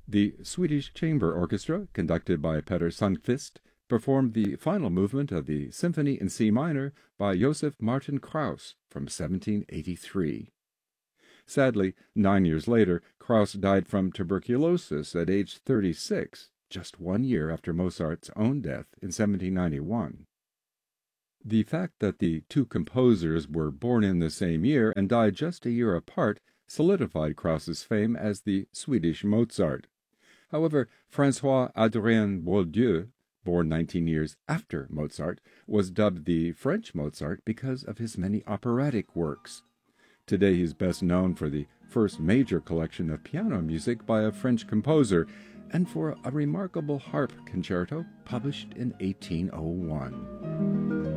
The Swedish Chamber Orchestra, conducted by Peter Sundqvist, performed the final movement of the Symphony in C minor by Joseph Martin Krauss from 1783. Sadly, 9 years later, Krauss died from tuberculosis at age 36, just 1 year after Mozart's own death in 1791. The fact that the two composers were born in the same year and died just a year apart solidified Krauss's fame as the Swedish Mozart. However, François-Adrien Boieldieu, born 19 years after Mozart, was dubbed the French Mozart because of his many operatic works. Today he is best known for the first major collection of piano music by a French composer and for a remarkable harp concerto published in 1801.